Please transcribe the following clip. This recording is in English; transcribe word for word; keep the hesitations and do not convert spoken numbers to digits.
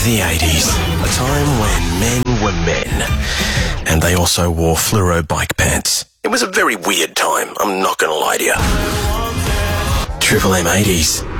The eighties, a time when men were men, and they also wore fluoro bike pants. It was a very weird time, I'm not going to lie to you. Triple M eighties.